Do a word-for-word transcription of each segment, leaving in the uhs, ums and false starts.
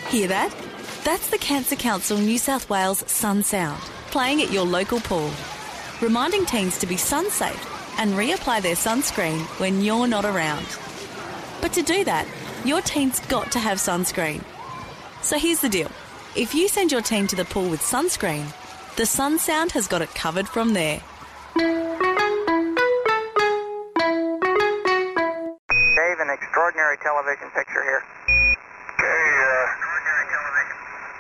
Hear that? That's the Cancer Council New South Wales Sun Sound, playing at your local pool, reminding teens to be sun safe and reapply their sunscreen when you're not around. But to do that, your teen's got to have sunscreen. So here's the deal. If you send your teen to the pool with sunscreen, the Sun Sound has got it covered from there. Dave, an extraordinary television picture here. Okay, uh... Extraordinary television.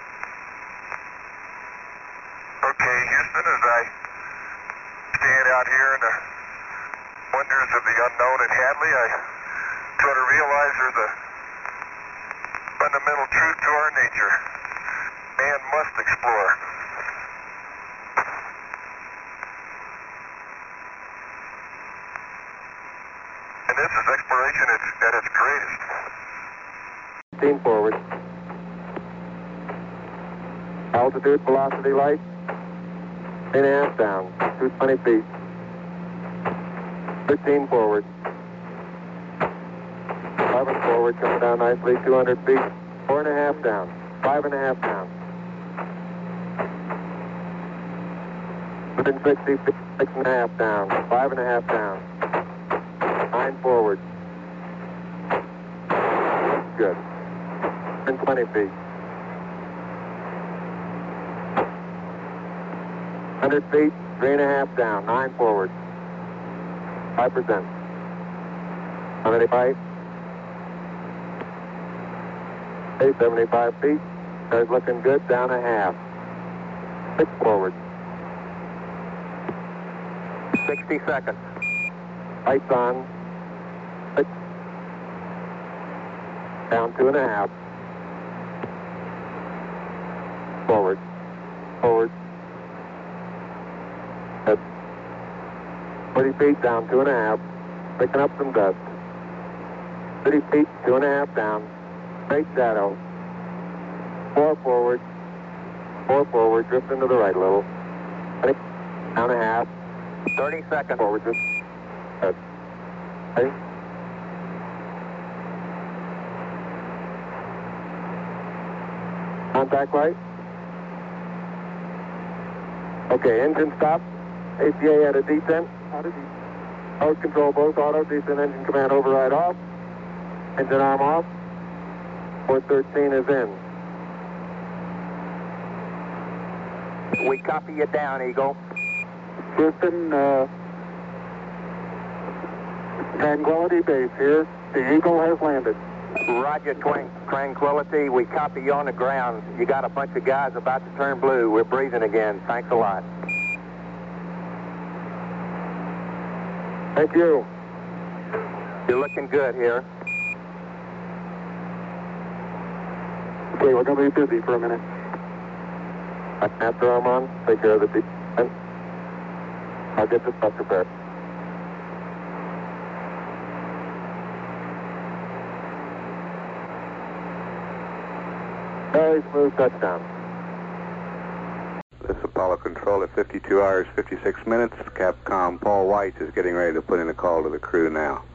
Okay, Houston, as I stand out here in the wonders of the unknown at Hadley, I try to realize there's a fundamental truth to our nature. Man must explore. And this is exploration at, at its greatest. Team forward. Altitude, velocity, light. Eight and a half down. two hundred twenty feet. thirteen forward. eleven forward, coming down nicely. two hundred feet. Four and a half down. Five and a half down. one hundred sixty feet. Six and a half down. Five and a half down. Nine forward. Good. one hundred twenty feet. one hundred feet. Three and a half down. Nine forward. Five percent. one eighty-five. eight seventy-five feet. Car's looking good. Down a half. Six forward. sixty seconds. Lights on. Six. Down two and a half. Forward. Forward. Good. forty feet down two and a half. Picking up some dust. thirty feet, two and a half down. Straight shadow. Four forward. Four forward. Drifting to the right a little. Down a half. thirty seconds. Forward. Just. Good. Okay. Contact light. Okay, engine stop. A C A at a descent. Auto descent. Nose control both auto descent, engine command override off. Engine arm off. four thirteen is in. We copy you down, Eagle. Houston, uh, Tranquility Base here. The Eagle has landed. Roger, Twin Tranquility. We copy you on the ground. You got a bunch of guys about to turn blue. We're breathing again. Thanks a lot. Thank you. You're looking good here. Okay, we're going to be busy for a minute. After I'm on, take care of the descent. I'll get the stuff prepared. Very smooth touchdown. This is Apollo Control at fifty-two hours, fifty-six minutes. Capcom Paul White is getting ready to put in a call to the crew now.